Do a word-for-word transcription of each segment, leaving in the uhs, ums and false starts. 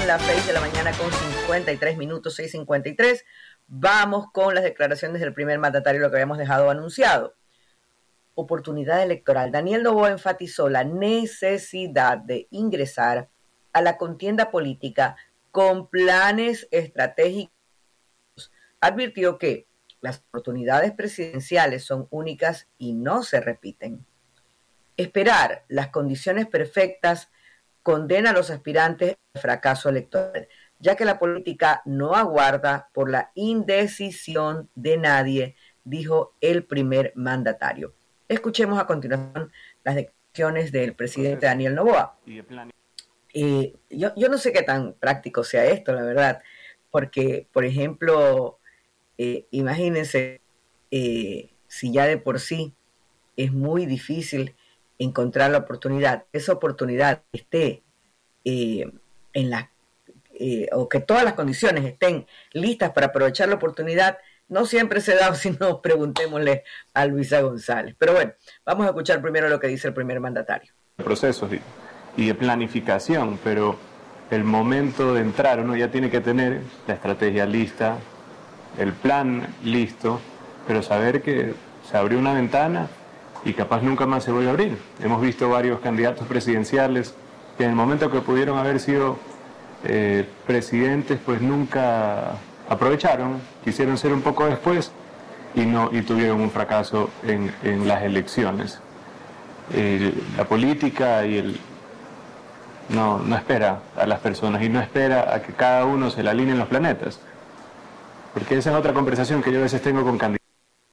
Son las seis de la mañana con cincuenta y tres minutos, seis cincuenta y tres. Vamos con las declaraciones del primer mandatario, lo que habíamos dejado anunciado. Oportunidad electoral. Daniel Noboa enfatizó la necesidad de ingresar a la contienda política con planes estratégicos. Advirtió que las oportunidades presidenciales son únicas y no se repiten. Esperar las condiciones perfectas condena a los aspirantes al fracaso electoral, ya que la política no aguarda por la indecisión de nadie, dijo el primer mandatario. Escuchemos a continuación las declaraciones del presidente Daniel Noboa. Eh, yo, yo no sé qué tan práctico sea esto, la verdad, porque, por ejemplo, eh, imagínense eh, si ya de por sí es muy difícil encontrar la oportunidad, esa oportunidad esté eh, en la, eh, o que todas las condiciones estén listas para aprovechar la oportunidad, no siempre se da, si no, preguntémosle a Luisa González. Pero bueno, vamos a escuchar primero lo que dice el primer mandatario. Procesos y de planificación, pero el momento de entrar uno ya tiene que tener la estrategia lista, el plan listo, pero saber que se abrió una ventana y capaz nunca más se vuelve a abrir. Hemos visto varios candidatos presidenciales que en el momento que pudieron haber sido eh, presidentes, pues nunca aprovecharon, quisieron ser un poco después y, no, y tuvieron un fracaso en, en las elecciones. Eh, la política y el, no, no espera a las personas y no espera a que cada uno se le alineen los planetas. Porque esa es otra conversación que yo a veces tengo con candidatos.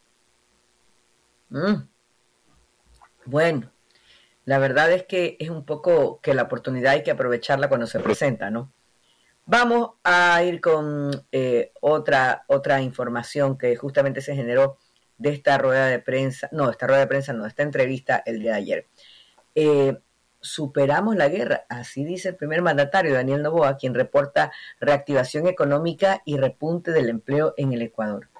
Mm. Bueno, la verdad es que es un poco que la oportunidad hay que aprovecharla cuando se presenta, ¿no? Vamos a ir con eh, otra, otra información que justamente se generó de esta rueda de prensa, no, esta rueda de prensa no, esta entrevista el día de ayer. Eh, superamos la guerra, así dice el primer mandatario Daniel Noboa, quien reporta reactivación económica y repunte del empleo en el Ecuador.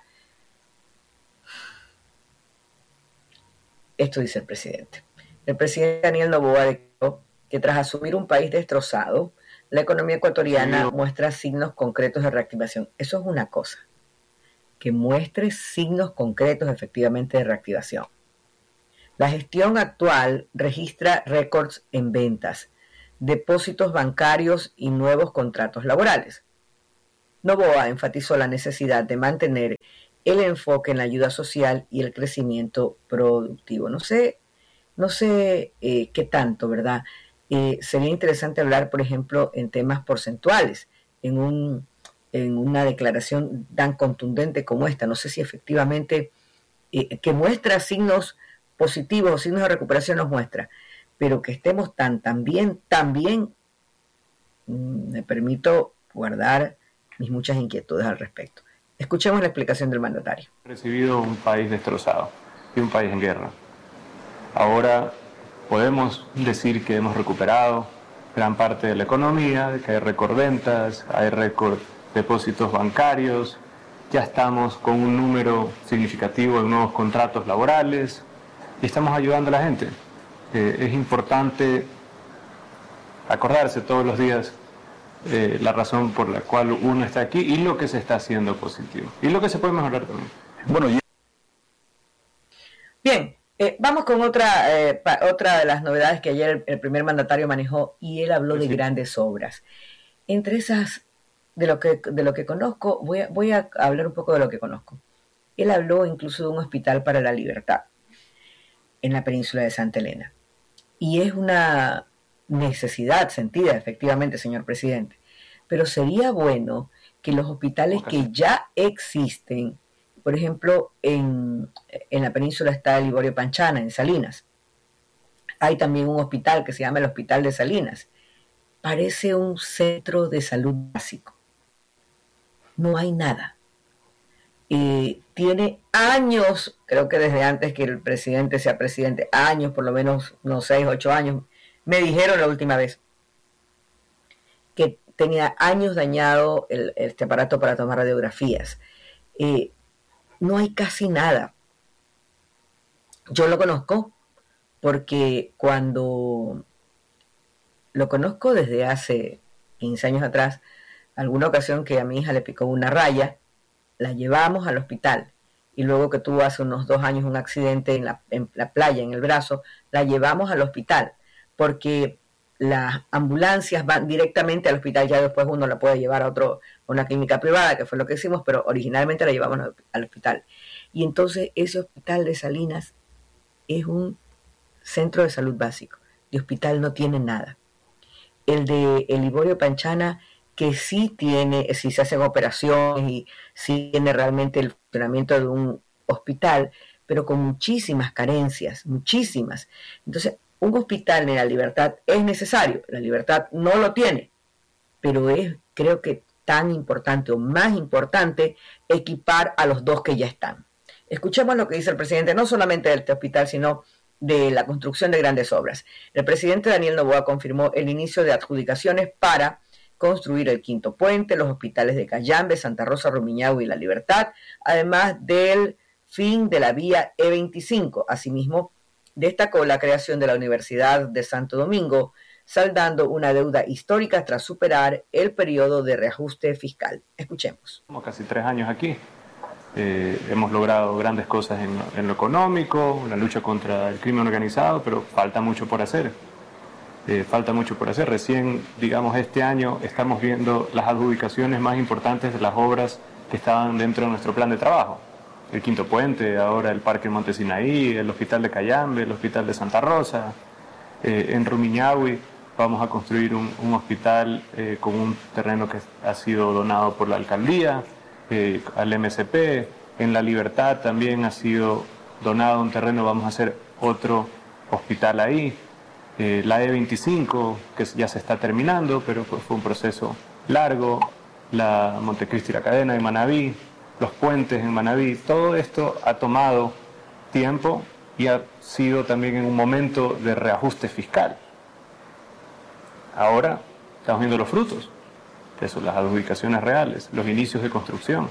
Esto dice el presidente. El presidente Daniel Noboa declaró que tras asumir un país destrozado, la economía ecuatoriana sí. muestra signos concretos de reactivación. Eso es una cosa, que muestre signos concretos efectivamente de reactivación. La gestión actual registra récords en ventas, depósitos bancarios y nuevos contratos laborales. Noboa enfatizó la necesidad de mantener el enfoque en la ayuda social y el crecimiento productivo. No sé, no sé eh, qué tanto, ¿verdad? Eh, sería interesante hablar, por ejemplo, en temas porcentuales, en, un, en una declaración tan contundente como esta. No sé si efectivamente eh, que muestra signos positivos o signos de recuperación nos muestra, pero que estemos tan, tan bien, tan bien, mmm, me permito guardar mis muchas inquietudes al respecto. Escuchemos la explicación del mandatario. Hemos recibido un país destrozado y un país en guerra. Ahora podemos decir que hemos recuperado gran parte de la economía, que hay récord ventas, hay récord depósitos bancarios, ya estamos con un número significativo de nuevos contratos laborales y estamos ayudando a la gente. Eh, es importante acordarse todos los días Eh, la razón por la cual uno está aquí y lo que se está haciendo positivo y lo que se puede mejorar también. Bueno, ya... Bien, eh, vamos con otra eh, pa, otra de las novedades que ayer el, el primer mandatario manejó, y él habló de sí. grandes obras. Entre esas, de lo que de lo que conozco, voy a, voy a hablar un poco de lo que conozco. Él habló incluso de un hospital para la libertad en la península de Santa Elena, y es una necesidad sentida, efectivamente, señor presidente, pero sería bueno que los hospitales que ya existen, por ejemplo, en, en la península está el Liborio Panchana, en Salinas, hay también un hospital que se llama el Hospital de Salinas, parece un centro de salud básico, no hay nada, eh, tiene años, creo que desde antes que el presidente sea presidente, años, por lo menos unos seis, ocho años, me dijeron la última vez que tenía años dañado el, este aparato para tomar radiografías. Eh, no hay casi nada. Yo lo conozco porque cuando lo conozco desde hace quince años atrás, alguna ocasión que a mi hija le picó una raya, la llevamos al hospital y luego que tuvo hace unos dos años un accidente en la, en la playa, en el brazo, la llevamos al hospital porque las ambulancias van directamente al hospital, ya después uno la puede llevar a otro, a una clínica privada, que fue lo que hicimos, pero originalmente la llevamos al hospital. Y entonces ese hospital de Salinas es un centro de salud básico, de hospital no tiene nada. El de el Liborio Panchana, que sí tiene, sí se hacen operaciones y sí tiene realmente el funcionamiento de un hospital, pero con muchísimas carencias, muchísimas. Entonces, un hospital en La Libertad es necesario, La Libertad no lo tiene, pero es, creo que tan importante o más importante equipar a los dos que ya están. Escuchemos lo que dice el presidente, no solamente del hospital, sino de la construcción de grandes obras. El presidente Daniel Noboa confirmó el inicio de adjudicaciones para construir el Quinto Puente, los hospitales de Cayambe, Santa Rosa, Rumiñahui y La Libertad, además del fin de la vía E veinticinco. Asimismo, destacó la creación de la Universidad de Santo Domingo, saldando una deuda histórica tras superar el periodo de reajuste fiscal. Escuchemos. Somos casi tres años aquí. Eh, hemos logrado grandes cosas en, en lo económico, la lucha contra el crimen organizado, pero falta mucho por hacer. Eh, falta mucho por hacer. Recién, digamos, este año estamos viendo las adjudicaciones más importantes de las obras que estaban dentro de nuestro plan de trabajo. El Quinto Puente, ahora el Parque Montesinaí, el Hospital de Cayambe, el Hospital de Santa Rosa. Eh, en Rumiñahui vamos a construir un, un hospital eh, con un terreno que ha sido donado por la alcaldía, eh, al M S P. En La Libertad también ha sido donado un terreno, vamos a hacer otro hospital ahí. Eh, la E veinticinco, que ya se está terminando, pero pues fue un proceso largo. La Montecristi La Cadena de Manabí, los puentes en Manabí, todo esto ha tomado tiempo y ha sido también en un momento de reajuste fiscal. Ahora estamos viendo los frutos de eso, las adjudicaciones reales, los inicios de construcción.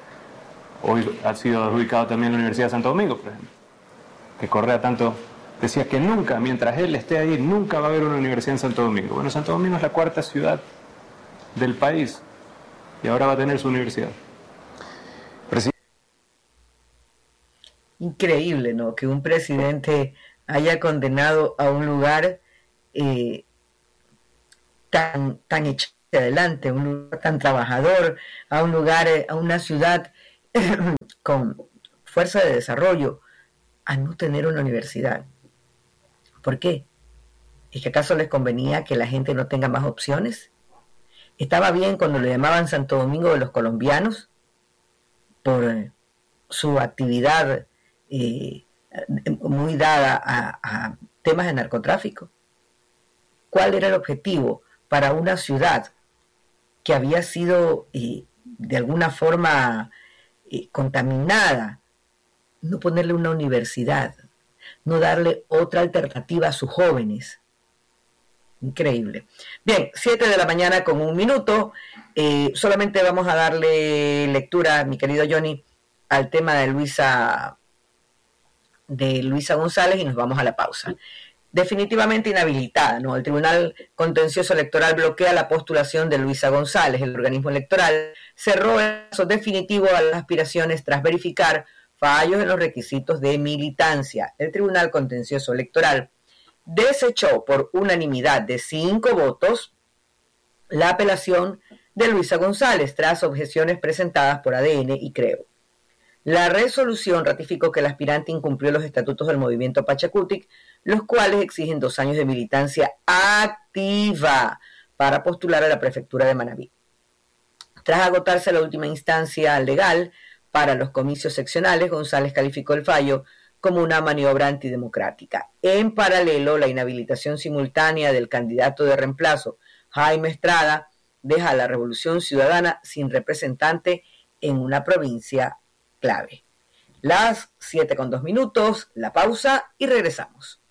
Hoy ha sido adjudicado también la Universidad de Santo Domingo, por ejemplo, que Correa tanto decía que nunca, mientras él esté ahí, nunca va a haber una universidad en Santo Domingo. Bueno, Santo Domingo es la cuarta ciudad del país y ahora va a tener su universidad. Increíble, ¿no? Que un presidente haya condenado a un lugar eh, tan, tan hecho adelante, un lugar tan trabajador, a un lugar, a una ciudad con fuerza de desarrollo, a no tener una universidad. ¿Por qué? ¿Es que acaso les convenía que la gente no tenga más opciones? ¿Estaba bien cuando le llamaban Santo Domingo de los colombianos por eh, su actividad eh, muy dada a, a temas de narcotráfico? ¿Cuál era el objetivo para una ciudad que había sido eh, de alguna forma eh, contaminada? No ponerle una universidad, no darle otra alternativa a sus jóvenes. Increíble. Bien, siete de la mañana con un minuto. Eh, solamente vamos a darle lectura, mi querido Johnny, al tema de Luisa, de Luisa González y nos vamos a la pausa. Definitivamente inhabilitada, ¿no? El Tribunal Contencioso Electoral bloquea la postulación de Luisa González. El organismo electoral cerró el plazo definitivo a las aspiraciones tras verificar fallos en los requisitos de militancia. El Tribunal Contencioso Electoral desechó por unanimidad de cinco votos la apelación de Luisa González tras objeciones presentadas por A D N y Creo. La resolución ratificó que el aspirante incumplió los estatutos del movimiento Pachacutic, los cuales exigen dos años de militancia activa para postular a la prefectura de Manabí. Tras agotarse la última instancia legal para los comicios seccionales, González calificó el fallo como una maniobra antidemocrática. En paralelo, la inhabilitación simultánea del candidato de reemplazo, Jaime Estrada, deja a la Revolución Ciudadana sin representante en una provincia clave. Las siete con dos minutos, la pausa y regresamos.